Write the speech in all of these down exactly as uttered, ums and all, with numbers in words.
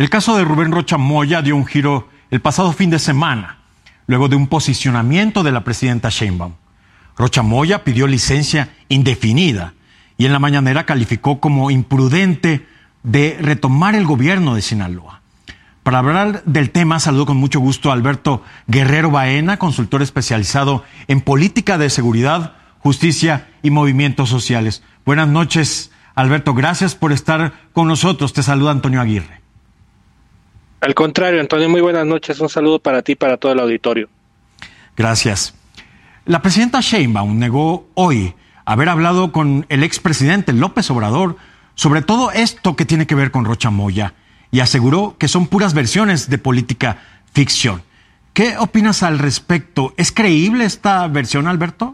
El caso de Rubén Rocha Moya dio un giro el pasado fin de semana, luego de un posicionamiento de la presidenta Sheinbaum. Rocha Moya pidió licencia indefinida y en la mañanera calificó como imprudente de retomar el gobierno de Sinaloa. Para hablar del tema, saludo con mucho gusto a Alberto Guerrero Baena, consultor especializado en política de seguridad, justicia y movimientos sociales. Buenas noches, Alberto. Gracias por estar con nosotros. Te saluda Antonio Aguirre. Al contrario, Antonio, muy buenas noches. Un saludo para ti y para todo el auditorio. Gracias. La presidenta Sheinbaum negó hoy haber hablado con el expresidente López Obrador sobre todo esto que tiene que ver con Rocha Moya y aseguró que son puras versiones de política ficción. ¿Qué opinas al respecto? ¿Es creíble esta versión, Alberto?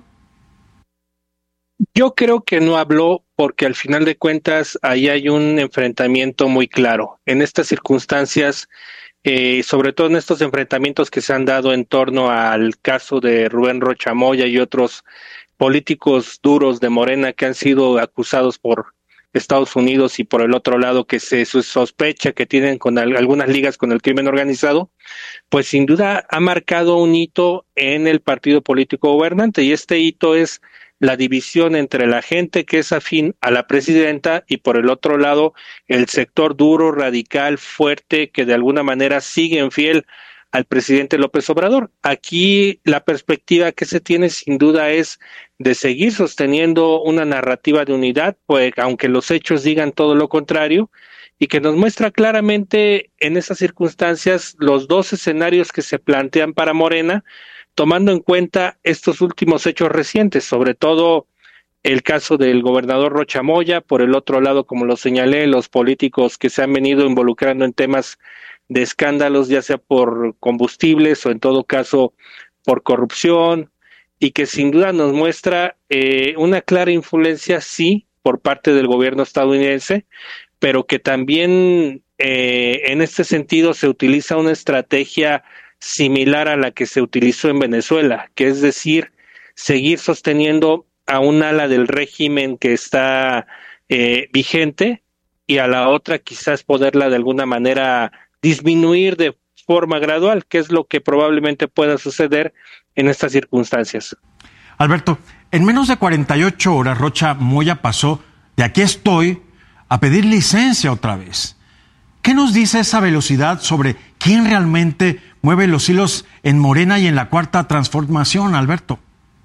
Yo creo que no habló porque al final de cuentas ahí hay un enfrentamiento muy claro. En estas circunstancias, eh, sobre todo en estos enfrentamientos que se han dado en torno al caso de Rubén Rocha Moya y otros políticos duros de Morena que han sido acusados por Estados Unidos y por el otro lado que se sospecha que tienen con algunas ligas con el crimen organizado, pues sin duda ha marcado un hito en el partido político gobernante, y este hito es la división entre la gente que es afín a la presidenta y por el otro lado el sector duro, radical, fuerte, que de alguna manera siguen fiel al presidente López Obrador. Aquí la perspectiva que se tiene sin duda es de seguir sosteniendo una narrativa de unidad, pues aunque los hechos digan todo lo contrario, y que nos muestra claramente en esas circunstancias los dos escenarios que se plantean para Morena, tomando en cuenta estos últimos hechos recientes, sobre todo el caso del gobernador Rocha Moya, por el otro lado, como lo señalé, los políticos que se han venido involucrando en temas de escándalos, ya sea por combustibles o en todo caso por corrupción, y que sin duda nos muestra eh, una clara influencia, sí, por parte del gobierno estadounidense, pero que también eh, en este sentido se utiliza una estrategia similar a la que se utilizó en Venezuela, que es decir, seguir sosteniendo a un ala del régimen que está eh, vigente y a la otra quizás poderla de alguna manera disminuir de forma gradual, que es lo que probablemente pueda suceder en estas circunstancias. Alberto, en menos de cuarenta y ocho horas Rocha Moya pasó de aquí estoy a pedir licencia otra vez. ¿Qué nos dice esa velocidad sobre quién realmente mueve los hilos en Morena y en la Cuarta Transformación, Alberto?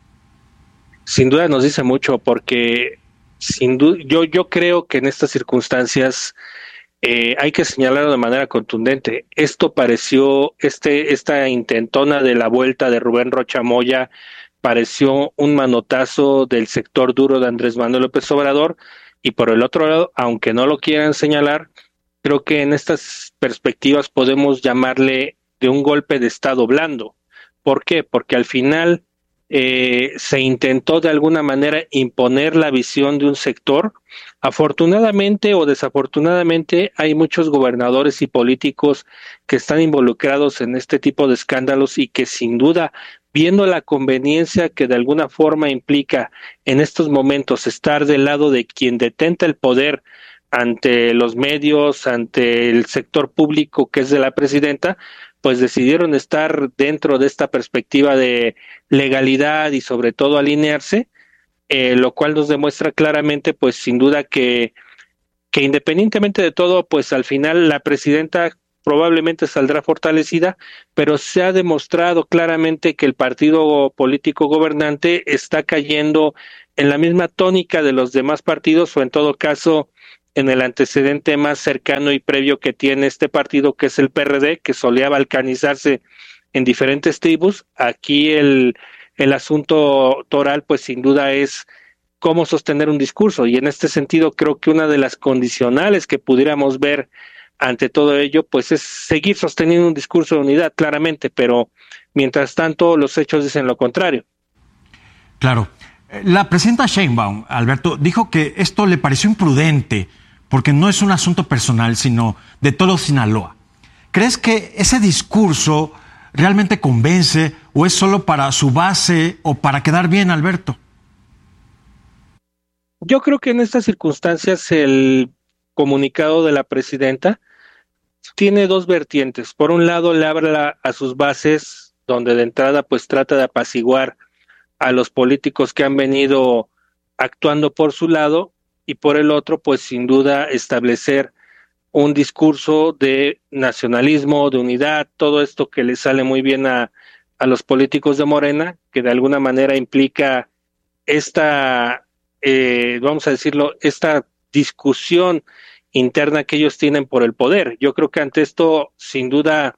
Sin duda nos dice mucho, porque sin duda yo, yo creo que en estas circunstancias eh, hay que señalarlo de manera contundente. Esto pareció, este, esta intentona de la vuelta de Rubén Rocha Moya pareció un manotazo del sector duro de Andrés Manuel López Obrador, y por el otro lado, aunque no lo quieran señalar, creo que en estas perspectivas podemos llamarle de un golpe de estado blando. ¿Por qué? Porque al final eh, se intentó de alguna manera imponer la visión de un sector. Afortunadamente o desafortunadamente hay muchos gobernadores y políticos que están involucrados en este tipo de escándalos y que sin duda, viendo la conveniencia que de alguna forma implica en estos momentos estar del lado de quien detenta el poder ante los medios, ante el sector público que es de la presidenta, pues decidieron estar dentro de esta perspectiva de legalidad y sobre todo alinearse, eh, lo cual nos demuestra claramente, pues sin duda que, que independientemente de todo, pues al final la presidenta probablemente saldrá fortalecida, pero se ha demostrado claramente que el partido político gobernante está cayendo en la misma tónica de los demás partidos, o en todo caso en el antecedente más cercano y previo que tiene este partido, que es el P R D, que solía balcanizarse en diferentes tribus. Aquí el, el asunto toral, pues sin duda es cómo sostener un discurso, y en este sentido creo que una de las condicionales que pudiéramos ver ante todo ello, pues es seguir sosteniendo un discurso de unidad, claramente, pero mientras tanto los hechos dicen lo contrario. Claro. La presidenta Sheinbaum, Alberto, dijo que esto le pareció imprudente porque no es un asunto personal, sino de todo Sinaloa. ¿Crees que ese discurso realmente convence o es solo para su base o para quedar bien, Alberto? Yo creo que en estas circunstancias el comunicado de la presidenta tiene dos vertientes. Por un lado, le habla a sus bases, donde de entrada pues trata de apaciguar a los políticos que han venido actuando por su lado, y por el otro, pues sin duda establecer un discurso de nacionalismo, de unidad, todo esto que le sale muy bien a, a los políticos de Morena, que de alguna manera implica esta, eh, vamos a decirlo, esta discusión interna que ellos tienen por el poder. Yo creo que ante esto, sin duda,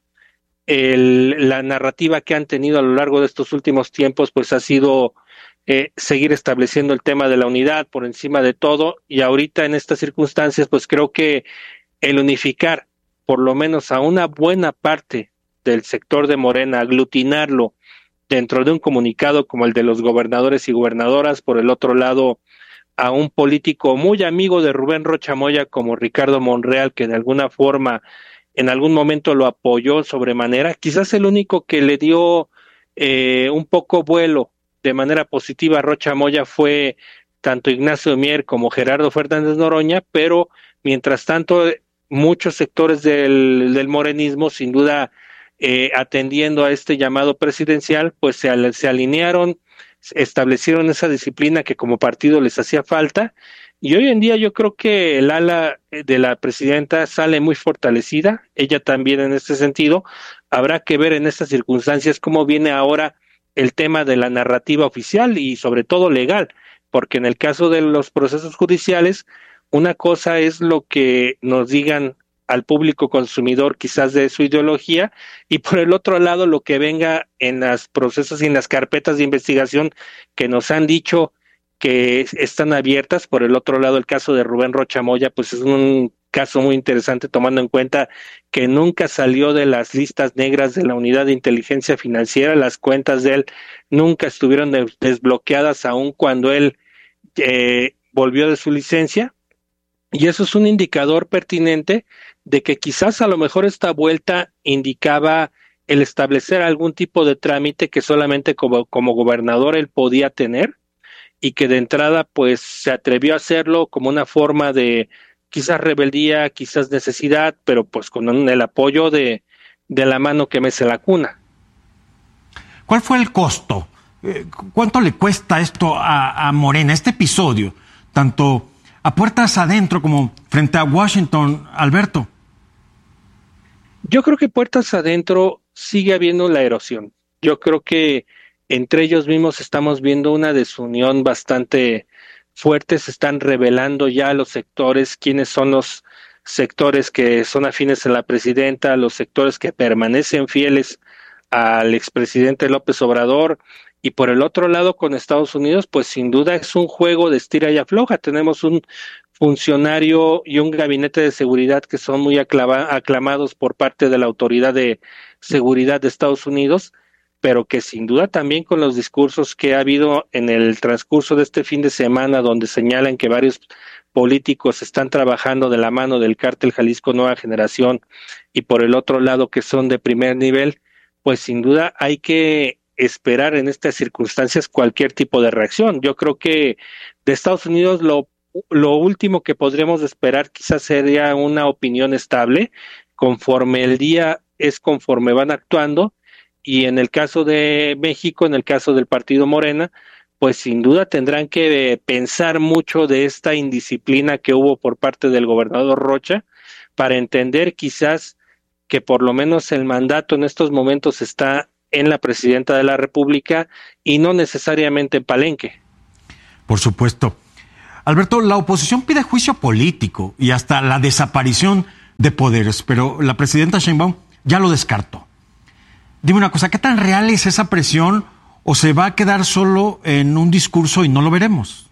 el, la narrativa que han tenido a lo largo de estos últimos tiempos, pues ha sido eh, seguir estableciendo el tema de la unidad por encima de todo, y ahorita en estas circunstancias, pues creo que el unificar por lo menos a una buena parte del sector de Morena, aglutinarlo dentro de un comunicado como el de los gobernadores y gobernadoras, por el otro lado a un político muy amigo de Rubén Rocha Moya como Ricardo Monreal, que de alguna forma en algún momento lo apoyó sobremanera, quizás el único que le dio eh, un poco vuelo de manera positiva a Rocha Moya fue tanto Ignacio Mier como Gerardo Fernández Noroña, pero mientras tanto muchos sectores del, del morenismo, sin duda, eh, atendiendo a este llamado presidencial, pues se, al, se alinearon, establecieron esa disciplina que como partido les hacía falta, y hoy en día yo creo que el ala de la presidenta sale muy fortalecida, ella también en este sentido. Habrá que ver en estas circunstancias cómo viene ahora el tema de la narrativa oficial y sobre todo legal, porque en el caso de los procesos judiciales, una cosa es lo que nos digan al público consumidor quizás de su ideología, y por el otro lado lo que venga en los procesos y en las carpetas de investigación que nos han dicho que están abiertas. Por el otro lado, el caso de Rubén Rocha Moya, pues es un caso muy interesante, tomando en cuenta que nunca salió de las listas negras de la Unidad de Inteligencia Financiera, las cuentas de él nunca estuvieron desbloqueadas aun cuando él eh, volvió de su licencia. Y eso es un indicador pertinente de que quizás a lo mejor esta vuelta indicaba el establecer algún tipo de trámite que solamente como, como gobernador él podía tener, y que de entrada pues se atrevió a hacerlo como una forma de quizás rebeldía, quizás necesidad, pero pues con el apoyo de, de la mano que mece la cuna. ¿Cuál fue el costo? ¿Cuánto le cuesta esto a, a Morena, este episodio, tanto a puertas adentro como frente a Washington, Alberto? Yo creo que puertas adentro sigue habiendo la erosión. Yo creo que entre ellos mismos estamos viendo una desunión bastante fuerte. Se están revelando ya los sectores, quiénes son los sectores que son afines a la presidenta, los sectores que permanecen fieles al expresidente López Obrador. Y por el otro lado, con Estados Unidos, pues sin duda es un juego de estira y afloja. Tenemos un funcionario y un gabinete de seguridad que son muy aclama, aclamados por parte de la Autoridad de Seguridad de Estados Unidos, pero que sin duda también con los discursos que ha habido en el transcurso de este fin de semana, donde señalan que varios políticos están trabajando de la mano del cártel Jalisco Nueva Generación, y por el otro lado que son de primer nivel, pues sin duda hay que esperar en estas circunstancias cualquier tipo de reacción. Yo creo que de Estados Unidos lo, lo último que podríamos esperar quizás sería una opinión estable, conforme el día es conforme van actuando, y en el caso de México, en el caso del partido Morena, pues sin duda tendrán que pensar mucho de esta indisciplina que hubo por parte del gobernador Rocha, para entender quizás que por lo menos el mandato en estos momentos está en la presidenta de la República y no necesariamente en Palenque. Por supuesto. Alberto, la oposición pide juicio político y hasta la desaparición de poderes, pero la presidenta Sheinbaum ya lo descartó. Dime una cosa, ¿qué tan real es esa presión o se va a quedar solo en un discurso y no lo veremos?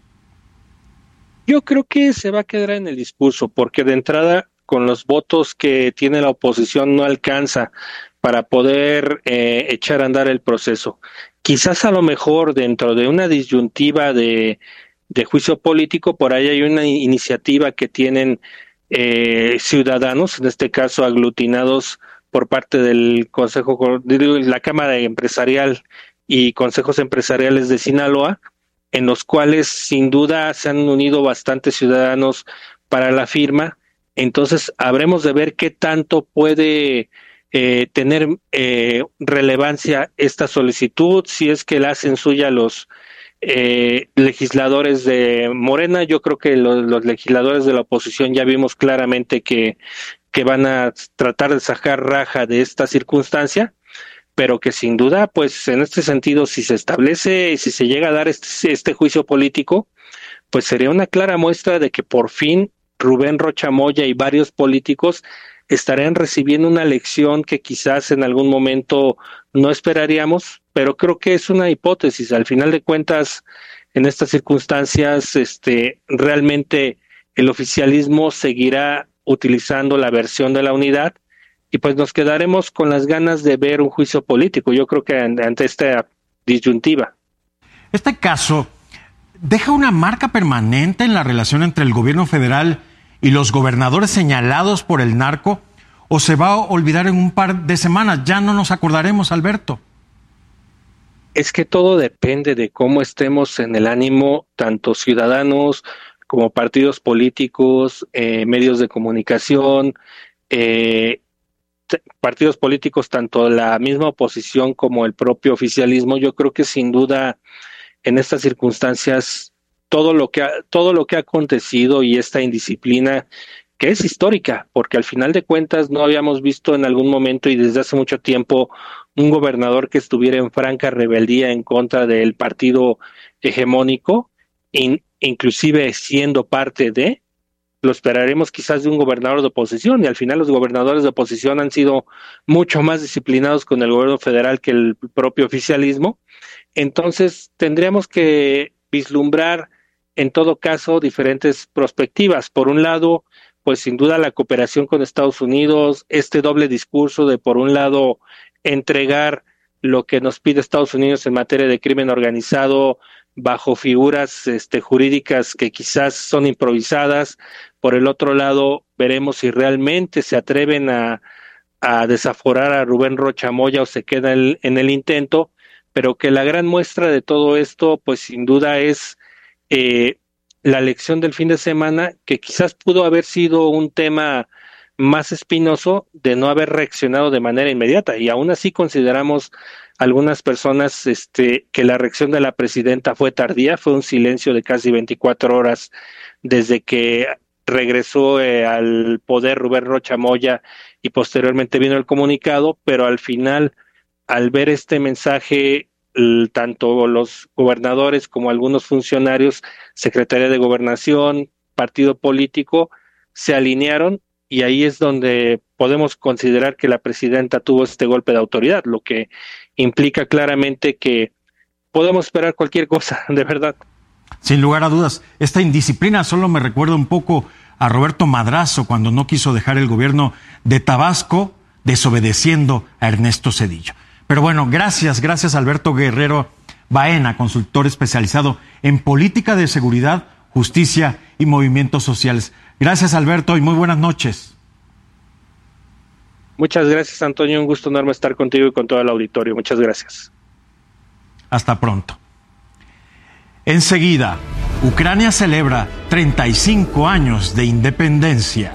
Yo creo que se va a quedar en el discurso, porque de entrada con los votos que tiene la oposición no alcanza para poder eh, echar a andar el proceso. Quizás a lo mejor dentro de una disyuntiva de, de juicio político, por ahí hay una iniciativa que tienen eh, ciudadanos, en este caso aglutinados por parte del Consejo, de la Cámara Empresarial y Consejos Empresariales de Sinaloa, en los cuales sin duda se han unido bastantes ciudadanos para la firma, Entonces, habremos de ver qué tanto puede eh, tener eh, relevancia esta solicitud, si es que la hacen suya los eh, legisladores de Morena. Yo creo que los, los legisladores de la oposición ya vimos claramente que, que van a tratar de sacar raja de esta circunstancia, pero que sin duda, pues en este sentido, si se establece y si se llega a dar este, este juicio político, pues sería una clara muestra de que por fin Rubén Rocha Moya y varios políticos estarían recibiendo una lección que quizás en algún momento no esperaríamos, pero creo que es una hipótesis. Al final de cuentas, en estas circunstancias, este, realmente el oficialismo seguirá utilizando la versión de la unidad, y pues nos quedaremos con las ganas de ver un juicio político, yo creo que ante esta disyuntiva. Este caso deja una marca permanente en la relación entre el gobierno federal y los gobernadores señalados por el narco, o se va a olvidar en un par de semanas. Ya no nos acordaremos, Alberto. Es que todo depende de cómo estemos en el ánimo, tanto ciudadanos como partidos políticos, eh, medios de comunicación, eh, partidos políticos, tanto la misma oposición como el propio oficialismo. Yo creo que sin duda en estas circunstancias todo lo que ha, todo lo que ha acontecido y esta indisciplina que es histórica, porque al final de cuentas no habíamos visto en algún momento y desde hace mucho tiempo un gobernador que estuviera en franca rebeldía en contra del partido hegemónico, in, inclusive siendo parte de. Lo esperaremos quizás de un gobernador de oposición, y al final los gobernadores de oposición han sido mucho más disciplinados con el gobierno federal que el propio oficialismo. Entonces tendríamos que vislumbrar en todo caso diferentes perspectivas. Por un lado, pues sin duda la cooperación con Estados Unidos, este doble discurso de por un lado entregar lo que nos pide Estados Unidos en materia de crimen organizado bajo figuras este, jurídicas que quizás son improvisadas. Por el otro lado, veremos si realmente se atreven a, a desaforar a Rubén Rocha Moya o se queda en, en el intento, pero que la gran muestra de todo esto, pues sin duda es eh, la elección del fin de semana, que quizás pudo haber sido un tema más espinoso de no haber reaccionado de manera inmediata, y aún así consideramos algunas personas este, que la reacción de la presidenta fue tardía. Fue un silencio de casi veinticuatro horas desde que regresó eh, al poder Rubén Rocha Moya y posteriormente vino el comunicado, pero al final, al ver este mensaje, el, tanto los gobernadores como algunos funcionarios, Secretaría de Gobernación, partido político, se alinearon, y ahí es donde podemos considerar que la presidenta tuvo este golpe de autoridad, lo que implica claramente que podemos esperar cualquier cosa, de verdad. Sin lugar a dudas, esta indisciplina solo me recuerda un poco a Roberto Madrazo cuando no quiso dejar el gobierno de Tabasco desobedeciendo a Ernesto Zedillo. Pero bueno, gracias, gracias Alberto Guerrero Baena, consultor especializado en política de seguridad, justicia y movimientos sociales. Gracias Alberto y muy buenas noches. Muchas gracias Antonio, un gusto enorme estar contigo y con todo el auditorio. Muchas gracias. Hasta pronto. Enseguida, Ucrania celebra treinta y cinco años de independencia.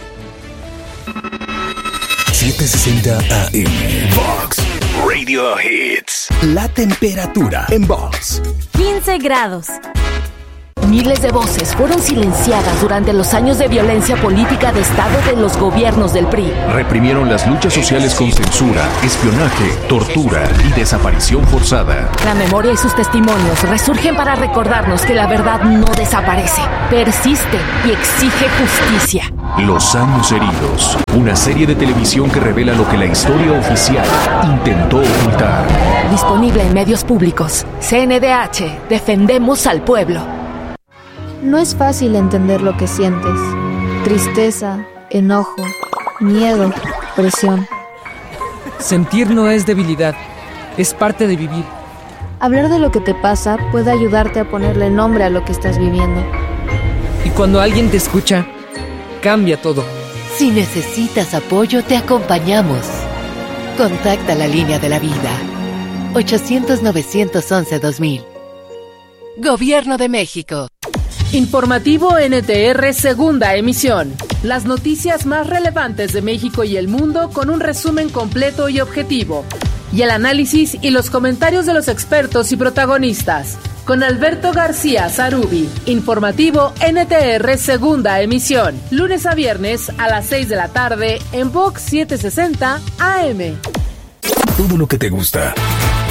setecientos sesenta A M Vox Radio Hits. La temperatura en Vox. quince grados. Miles de voces fueron silenciadas durante los años de violencia política de Estado de los gobiernos del P R I. Reprimieron las luchas sociales con censura, espionaje, tortura y desaparición forzada. La memoria y sus testimonios resurgen para recordarnos que la verdad no desaparece, persiste y exige justicia. Los años heridos. Una serie de televisión que revela lo que la historia oficial intentó ocultar. Disponible en medios públicos. C N D H. Defendemos al pueblo. No es fácil entender lo que sientes. Tristeza, enojo, miedo, presión. Sentir no es debilidad, es parte de vivir. Hablar de lo que te pasa puede ayudarte a ponerle nombre a lo que estás viviendo. Y cuando alguien te escucha, cambia todo. Si necesitas apoyo, te acompañamos. Contacta la línea de la vida. ochocientos, novecientos once, dos mil. Gobierno de México. Informativo N T R, segunda emisión. Las noticias más relevantes de México y el mundo con un resumen completo y objetivo. Y el análisis y los comentarios de los expertos y protagonistas. Con Alberto García Zarubi. Informativo N T R Segunda Emisión. Lunes a viernes a las seis de la tarde en Vox setecientos sesenta A M. Todo lo que te gusta.